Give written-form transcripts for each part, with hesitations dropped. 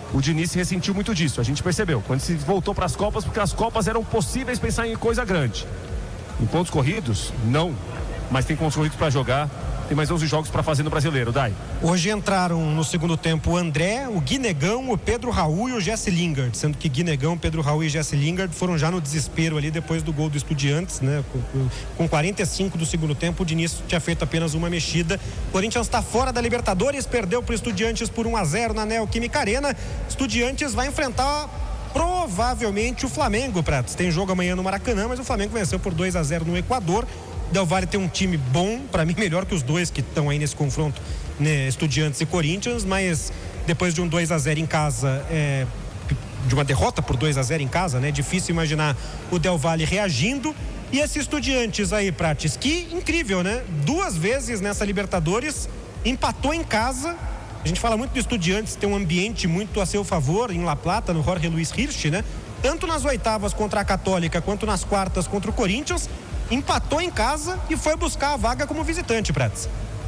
O Diniz ressentiu muito disso, a gente percebeu. Quando se voltou para as Copas, porque as Copas eram possíveis pensar em coisa grande. Em pontos corridos, não. Mas tem pontos corridos para jogar. Tem mais 11 jogos para fazer no Brasileiro, Dai. Hoje entraram no segundo tempo o André, o Guinegão, o Pedro Raul e o Jesse Lingard, sendo que Guinegão, Pedro Raul e Jesse Lingard foram já no desespero ali depois do gol do Estudiantes, né? Com 45 do segundo tempo, o Diniz tinha feito apenas uma mexida. O Corinthians está fora da Libertadores, perdeu para o Estudiantes por 1-0 na Neoquímica Arena. Estudiantes vai enfrentar provavelmente o Flamengo, Pratos. Tem jogo amanhã no Maracanã, mas o Flamengo venceu por 2-0 no Equador. Del Valle tem um time bom, para mim melhor que os dois que estão aí nesse confronto, né, Estudiantes e Corinthians, mas depois de um 2-0 em casa, de uma derrota por 2-0 em casa, né, difícil imaginar o Del Valle reagindo. E esse Estudiantes aí, Prates, que incrível, né? 2 vezes nessa Libertadores, empatou em casa. A gente fala muito do Estudiantes, tem um ambiente muito a seu favor em La Plata, no Jorge Luis Hirsch, né? Tanto nas oitavas contra a Católica, quanto nas quartas contra o Corinthians. Empatou em casa e foi buscar a vaga como visitante, Prates.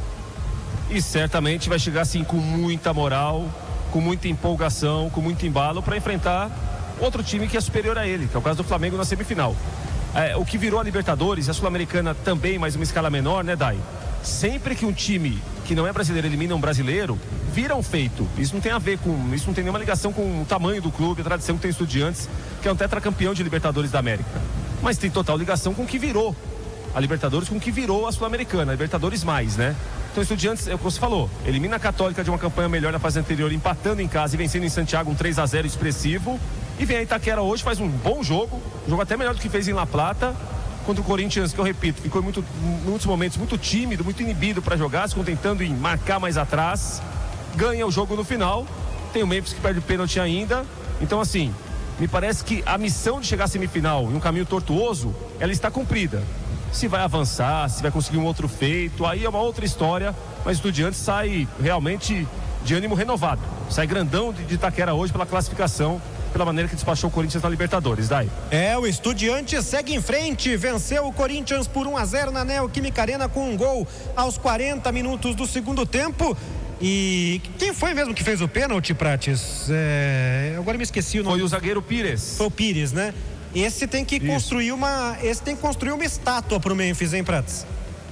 E certamente vai chegar assim com muita moral, com muita empolgação, com muito embalo para enfrentar outro time que é superior a ele, que é o caso do Flamengo na semifinal. O que virou a Libertadores, a Sul-Americana também, mas uma escala menor, né, Dai? Sempre que um time que não é brasileiro elimina um brasileiro, vira um feito. Isso não tem a ver com, isso não tem nenhuma ligação com o tamanho do clube, a tradição que tem Estudiantes, que é um tetracampeão de Libertadores da América. Mas tem total ligação com o que virou a Libertadores, com o que virou a Sul-Americana, a Libertadores mais, né? Então Estudiantes, é o que você falou, elimina a Católica de uma campanha melhor na fase anterior, empatando em casa e vencendo em Santiago um 3-0 expressivo, e vem a Itaquera hoje, faz um bom jogo, um jogo até melhor do que fez em La Plata, contra o Corinthians, que eu repito, ficou em muitos momentos muito tímido, muito inibido para jogar, se contentando em marcar mais atrás, ganha o jogo no final, tem o Memphis que perde o pênalti ainda, então assim, me parece que a missão de chegar à semifinal em um caminho tortuoso, ela está cumprida. Se vai avançar, se vai conseguir um outro feito, aí é uma outra história, mas o Estudiantes sai realmente de ânimo renovado. Sai grandão de Itaquera hoje pela classificação, pela maneira que despachou o Corinthians na Libertadores, Dai. O Estudiantes segue em frente, venceu o Corinthians por 1-0 na Neoquímica Arena com um gol aos 40 minutos do segundo tempo. E quem foi mesmo que fez o pênalti, Prates? Agora me esqueci o nome. Foi o zagueiro Pires. Foi o Pires, né? Esse tem que construir uma estátua pro Memphis, hein, Prates?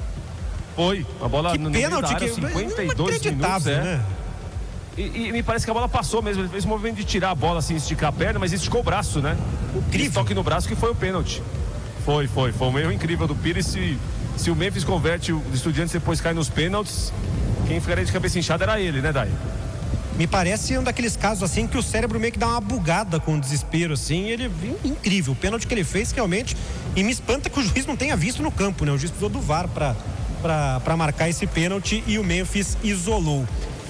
Foi, a bola no pênalti, área, 52 minutos, né? E me parece que a bola passou mesmo, ele fez o movimento de tirar a bola assim, esticar a perna, mas esticou o braço, né? Incrível. Toque no braço que foi o pênalti. Foi um erro incrível do Pires. Se o Memphis converte o Estudiantes e depois cai nos pênaltis, quem ficaria de cabeça inchada era ele, né, Dai? Me parece um daqueles casos assim que o cérebro meio que dá uma bugada com o desespero, assim. Ele, incrível, o pênalti que ele fez realmente, e me espanta que o juiz não tenha visto no campo, né? O juiz precisou do VAR para marcar esse pênalti e o Memphis isolou.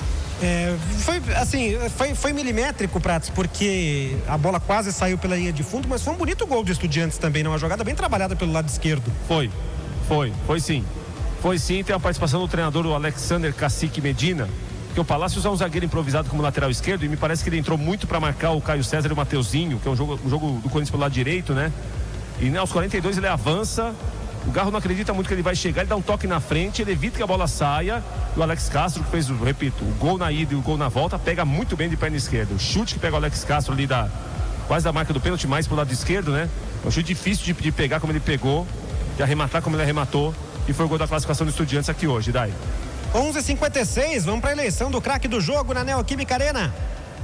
Foi milimétrico, Prates, porque a bola quase saiu pela linha de fundo, mas foi um bonito gol do Estudiantes também, uma jogada bem trabalhada pelo lado esquerdo. Foi sim, tem a participação do treinador, o Alexander Cacique Medina, porque o Palácios é um zagueiro improvisado como lateral esquerdo, e me parece que ele entrou muito para marcar o Caio César e o Mateuzinho, que é um jogo do Corinthians pelo lado direito, né? E aos 42 ele avança, o Garro não acredita muito que ele vai chegar, ele dá um toque na frente, ele evita que a bola saia, e o Alex Castro, que fez, repito, o gol na ida e o gol na volta, pega muito bem de perna esquerda. O chute que pega o Alex Castro ali quase da marca do pênalti, mais pro lado esquerdo, né? É um chute difícil de pegar como ele pegou, de arrematar como ele arrematou, e foi o gol da classificação do Estudiantes aqui hoje, Dai. 11h56, vamos para a eleição do craque do jogo na Neoquímica Arena.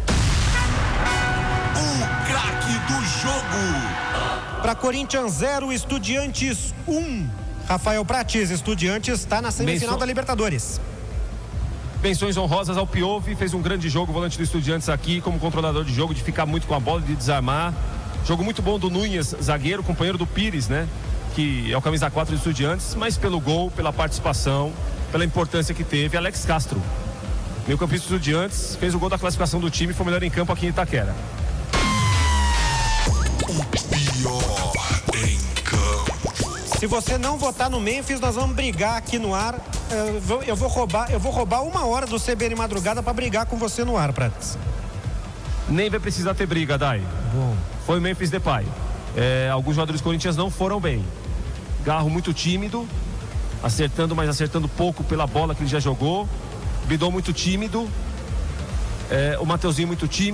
O craque do jogo. Para Corinthians 0, Estudiantes 1. Rafael Prates, Estudiantes está na semifinal da Libertadores. Menções honrosas ao Piove, fez um grande jogo, o volante do Estudiantes aqui, como controlador de jogo, de ficar muito com a bola, de desarmar. Jogo muito bom do Nunes, zagueiro, companheiro do Pires, né? Que é o camisa 4 do Estudiantes, mas pelo gol, pela participação, pela importância que teve, Alex Castro, meio campista do Estudiantes, fez o gol da classificação do time e foi o melhor em campo aqui em Itaquera. O pior em campo. Se você não votar no Memphis, nós vamos brigar aqui no ar. Eu vou roubar 1 hora do CBN Madrugada para brigar com você no ar, Prates. Nem vai precisar ter briga, Dai. Bom. Foi o Memphis Depay. Alguns jogadores corinthians não foram bem. Garro muito tímido, mas acertando pouco pela bola que ele já jogou. Bidon muito tímido. O Mateuzinho muito tímido.